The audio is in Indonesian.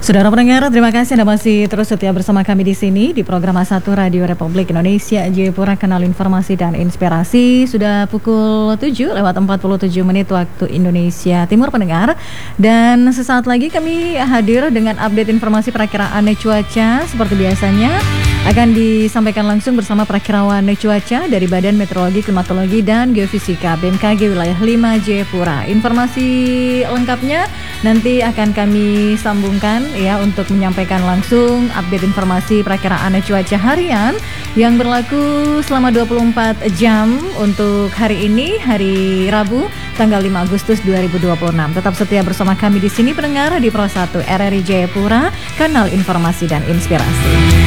Saudara pendengar, terima kasih Anda masih terus setia bersama kami di sini di program A1 Radio Republik Indonesia Jayapura, Kanal Informasi dan Inspirasi. Sudah pukul 7:47 waktu Indonesia Timur pendengar. Dan sesaat lagi kami hadir dengan update informasi perakiraan cuaca seperti biasanya. Akan disampaikan langsung bersama perakirawan cuaca dari Badan Meteorologi, Klimatologi, dan Geofisika BMKG Wilayah 5 Jayapura. Informasi lengkapnya nanti akan kami sambungkan ya untuk menyampaikan langsung update informasi perakiraan cuaca harian yang berlaku selama 24 jam untuk hari ini, hari Rabu, tanggal 5 Agustus 2026. Tetap setia bersama kami di sini pendengar di Pro 1 RRI Jayapura, Kanal Informasi dan Inspirasi.